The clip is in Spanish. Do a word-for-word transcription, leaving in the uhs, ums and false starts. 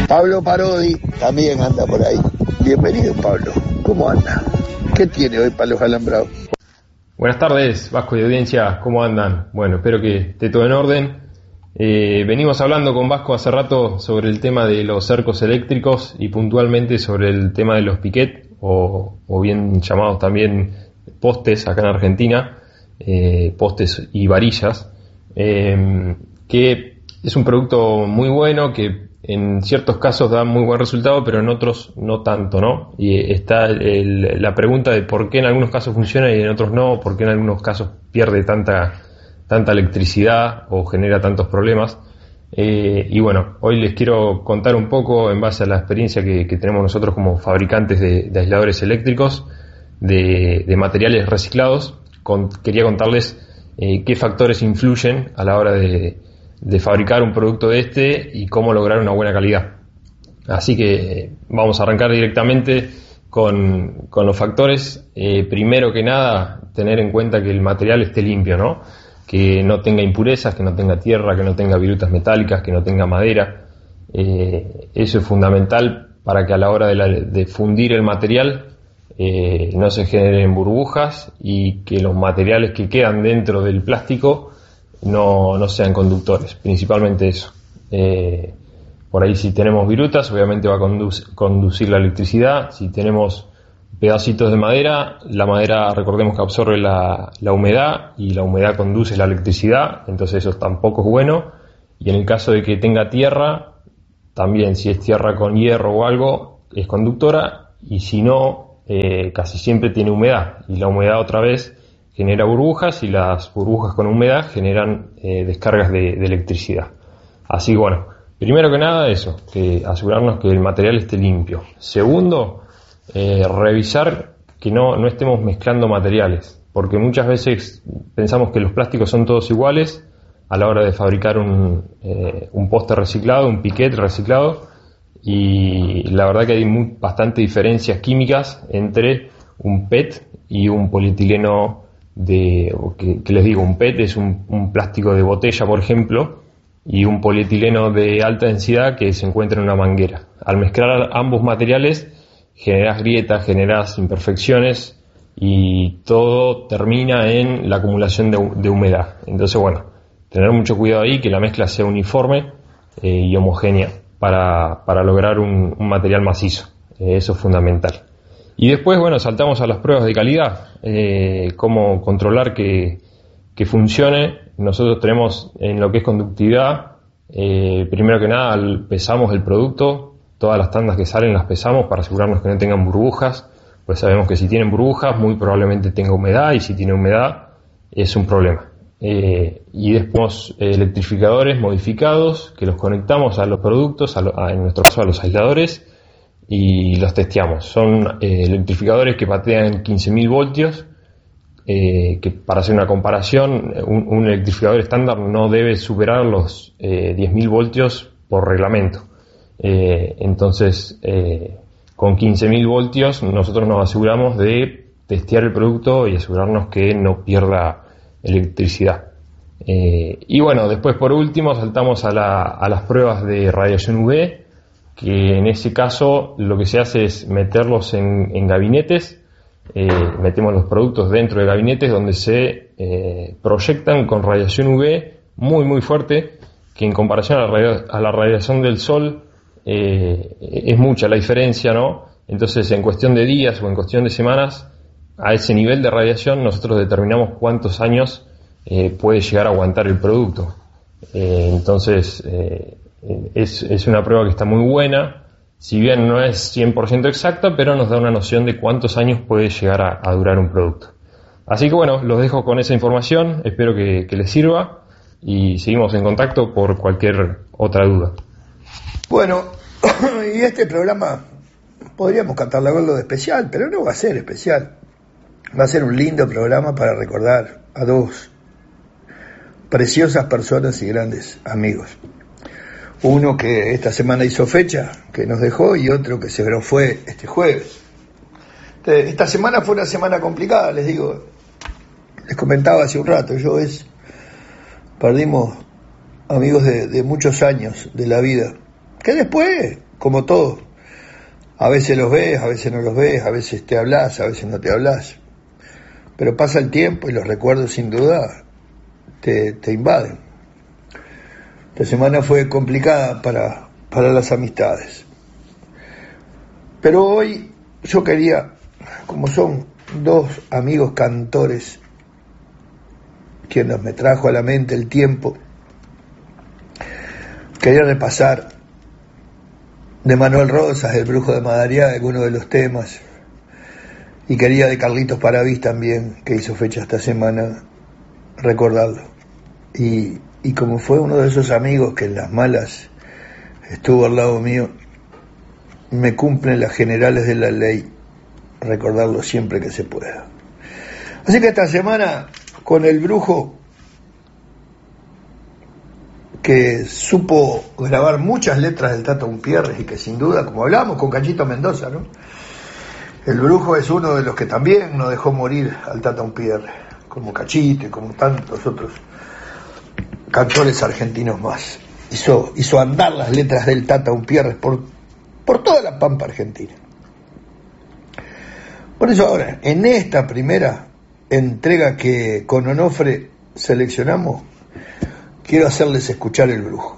Pablo Parodi también anda por ahí. Bienvenido, Pablo. ¿Cómo anda? ¿Qué tiene hoy para los alambrados? Buenas tardes, Vasco y audiencia, ¿cómo andan? Bueno, espero que esté todo en orden. Eh, venimos hablando con Vasco hace rato sobre el tema de los cercos eléctricos y puntualmente sobre el tema de los piquet, o, o bien llamados también postes acá en Argentina, eh, postes y varillas, eh, que es un producto muy bueno que en ciertos casos da muy buen resultado, pero en otros no tanto, ¿no? Y está el, la pregunta de por qué en algunos casos funciona y en otros no, por qué en algunos casos pierde tanta tanta electricidad o genera tantos problemas. Eh, y bueno, hoy les quiero contar un poco en base a la experiencia que, que tenemos nosotros como fabricantes de, de aisladores eléctricos, de, de materiales reciclados. Con, quería contarles eh, qué factores influyen a la hora de de fabricar un producto de este y cómo lograr una buena calidad. Así que vamos a arrancar directamente con, con los factores. Eh, primero que nada, tener en cuenta que el material esté limpio, ¿no? Que no tenga impurezas, que no tenga tierra, que no tenga virutas metálicas, que no tenga madera. Eh, eso es fundamental para que a la hora de, la, de fundir el material eh, no se generen burbujas y que los materiales que quedan dentro del plástico no, no sean conductores, principalmente eso. Eh, por ahí si tenemos virutas, obviamente va a conduc- conducir la electricidad. Si tenemos pedacitos de madera, la madera, recordemos que absorbe la, la humedad y la humedad conduce la electricidad, entonces eso tampoco es bueno. Y en el caso de que tenga tierra, también si es tierra con hierro o algo, es conductora, y si no, eh, casi siempre tiene humedad, y la humedad otra vez genera burbujas, y las burbujas con humedad generan eh, descargas de, de electricidad. Así que bueno, primero que nada eso, que asegurarnos que el material esté limpio. Segundo, eh, revisar que no, no estemos mezclando materiales, porque muchas veces pensamos que los plásticos son todos iguales a la hora de fabricar un, eh, un poste reciclado, un piquet reciclado, y la verdad que hay muy, bastante diferencias químicas entre un P E T y un polietileno de, que, que les digo, un P E T es un, un plástico de botella, por ejemplo, y un polietileno de alta densidad que se encuentra en una manguera. Al mezclar ambos materiales generas grietas, generas imperfecciones y todo termina en la acumulación de, de humedad. Entonces, bueno, tener mucho cuidado ahí, que la mezcla sea uniforme eh, y homogénea para, para lograr un, un material macizo. Eh, eso es fundamental. Y después, bueno, saltamos a las pruebas de calidad, eh, cómo controlar que, que funcione. Nosotros tenemos en lo que es conductividad, eh, primero que nada pesamos el producto, todas las tandas que salen las pesamos para asegurarnos que no tengan burbujas, pues sabemos que si tienen burbujas muy probablemente tenga humedad, y si tiene humedad es un problema. Eh, y después eh, electrificadores modificados que los conectamos a los productos, a lo, a, en nuestro caso a los aisladores, y los testeamos. Son eh, electrificadores que patean quince mil voltios, eh, que para hacer una comparación, un, un electrificador estándar no debe superar los eh, diez mil voltios por reglamento. Eh, entonces, eh, con quince mil voltios nosotros nos aseguramos de testear el producto y asegurarnos que no pierda electricidad. Eh, y bueno, después por último saltamos a, la, a las pruebas de radiación U V, que en ese caso lo que se hace es meterlos en, en gabinetes, eh, metemos los productos dentro de gabinetes donde se eh, proyectan con radiación U V muy muy fuerte, que en comparación a la, radio, a la radiación del sol eh, es mucha la diferencia, ¿no? Entonces en cuestión de días o en cuestión de semanas, a ese nivel de radiación nosotros determinamos cuántos años eh, puede llegar a aguantar el producto. Eh, entonces eh, Es, es una prueba que está muy buena, si bien no es cien por ciento exacta, pero nos da una noción de cuántos años puede llegar a, a durar un producto. Así que bueno, los dejo con esa información, espero que, que les sirva y seguimos en contacto por cualquier otra duda. Bueno, y este programa podríamos catalogarlo de especial, pero no va a ser especial. Va a ser un lindo programa para recordar a dos preciosas personas y grandes amigos. Uno que esta semana hizo fecha, que nos dejó, y otro que se nos fue este jueves. Esta semana fue una semana complicada, les digo. Les comentaba hace un rato, yo es... Perdimos amigos de, de muchos años de la vida, que después como todo. A veces los ves, a veces no los ves, a veces te hablas, a veces no te hablas. Pero pasa el tiempo y los recuerdos sin duda te, te invaden. Esta semana fue complicada para, para las amistades. Pero hoy yo quería, como son dos amigos cantores, quienes me trajo a la mente el tiempo, quería repasar de Manuel Rosas, El Brujo de Madariaga, algunos de los temas, y quería de Carlitos Paravís también, que hizo fecha esta semana, recordarlo. Y, y como fue uno de esos amigos que en las malas estuvo al lado mío, me cumplen las generales de la ley recordarlo siempre que se pueda. Así que esta semana, con El Brujo, que supo grabar muchas letras del Tata Umpierres y que sin duda, como hablamos con Cachito Mendoza, ¿no?, El Brujo es uno de los que también no dejó morir al Tata Umpierres, como Cachito y como tantos otros cantores argentinos más. Hizo, hizo andar las letras del Tata Umpierres por, por toda la pampa argentina. Por eso ahora, en esta primera entrega que con Onofre seleccionamos, quiero hacerles escuchar El Brujo.